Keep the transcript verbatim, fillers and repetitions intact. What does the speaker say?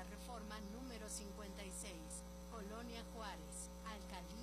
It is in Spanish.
Reforma número cincuenta y seis, Colonia Juárez, Alcaldía